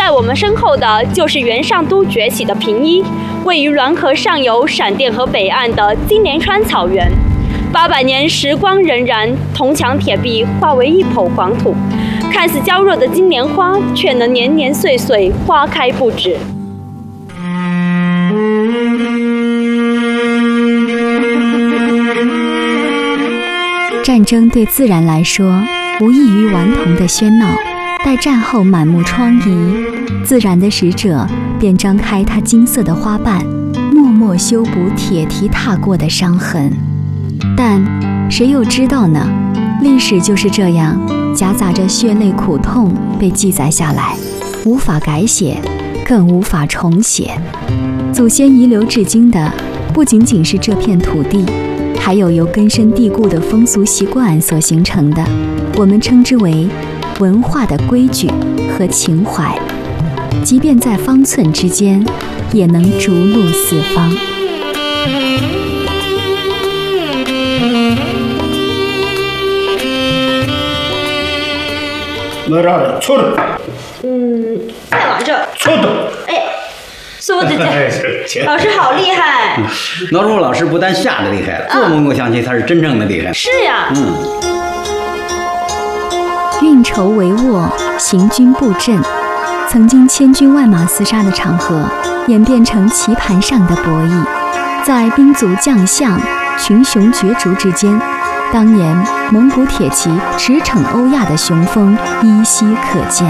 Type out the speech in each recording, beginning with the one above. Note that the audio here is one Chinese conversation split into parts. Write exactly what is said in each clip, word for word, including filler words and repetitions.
在我们身后的就是元上都崛起的平邑，位于滦河上游陕甸河北岸的金莲川草原。八百年时光荏苒，铜墙铁壁化为一抔黄土，看似娇弱的金莲花，却能年年岁岁花开不止。 战争对自然来说，无异于顽童的喧闹。待战后满目疮痍，自然的使者便张开它金色的花瓣，默默修补铁蹄踏过的伤痕。但谁又知道呢？历史就是这样，夹杂着血泪苦痛被记载下来，无法改写，更无法重写。祖先遗留至今的，不仅仅是这片土地，还有由根深蒂固的风俗习惯所形成的，我们称之为文化的规矩和情怀，即便在方寸之间，也能逐鹿四方。 哪吒的错的， 嗯，再往这， 错的， 哎，是我姐姐，老师好厉害。 老朱老师不但下的厉害，做蒙古象棋他是真正的厉害。 是呀， 嗯。 运筹帷幄，行军布阵，曾经千军万马厮杀的场合，演变成棋盘上的博弈。在兵卒将相、群雄角逐之间，当年蒙古铁骑驰骋欧亚的雄风依稀可见。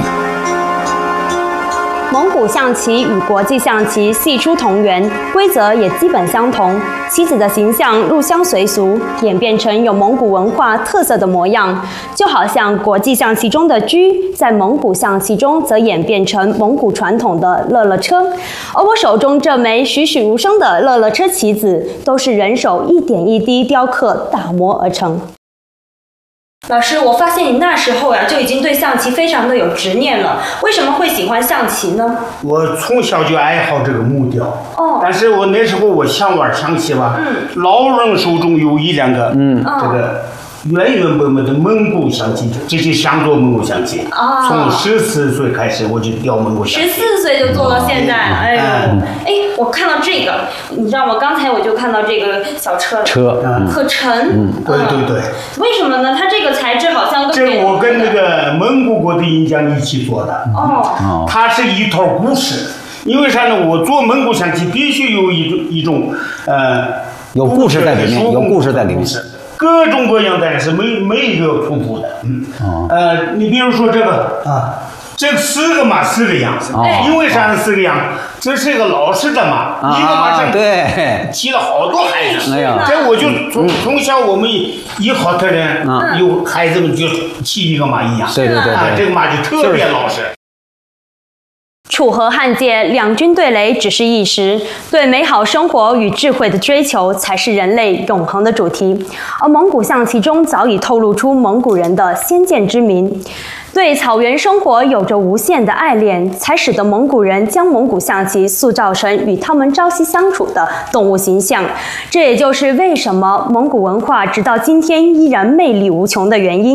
蒙古象棋与国际象棋系出同源，规则也基本相同，棋子的形象入乡随俗，演变成有蒙古文化特色的模样。就好像国际象棋中的车，在蒙古象棋中则演变成蒙古传统的乐乐车。而我手中这枚栩栩如生的乐乐车棋子，都是人手一点一滴雕刻打磨而成。老师，我发现你那时候呀就已经对象棋非常的有执念了，为什么会喜欢象棋呢？ 我从小就爱好这个木雕， 哦， 但是我那时候我想玩象棋吧， 嗯， 老人手中有一两个， 嗯， 这个原原本本的蒙古象棋，直接想做蒙古象棋， 哦， 从十四岁开始我就雕蒙古象棋， 十四岁就做到现在，哎呦，哎，我看到这个，你知道吗？刚才我就看到这个小车， 车， 可沉， 嗯， 对对对， 为什么呢？它这个材质好像跟这我跟那个蒙古国的银匠一起做的， 哦， 它是一套故事。因为啥呢？我做蒙古象棋必须有一种一种呃， 有故事在里面，有故事在里面。 各种各样的是没没一个重复的，嗯，哦，呃，你比如说这个啊，这四个马四个样，哦，因为啥四个样？这是一个老式的马，啊，一个马上对， 骑了好多孩子， 哎呀， 这我就从、嗯、从小我们一好的人，啊，有孩子们就骑一个马一样， 对对对对， 啊，这个马就特别老实。 楚河汉界，两军对垒只是一时，对美好生活与智慧的追求才是人类永恒的主题。而蒙古象棋中早已透露出蒙古人的先见之明，对草原生活有着无限的爱恋，才使得蒙古人将蒙古象棋塑造成与他们朝夕相处的动物形象。这也就是为什么蒙古文化直到今天依然魅力无穷的原因。